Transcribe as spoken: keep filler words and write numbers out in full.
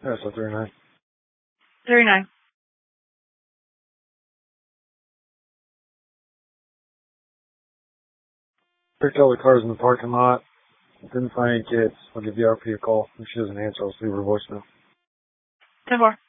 Yeah, so thirty-nine. thirty-nine. Picked all the cars in the parking lot. Didn't find any kids. I'll give the R P a call. If she doesn't answer, I'll leave her a voicemail. ten four.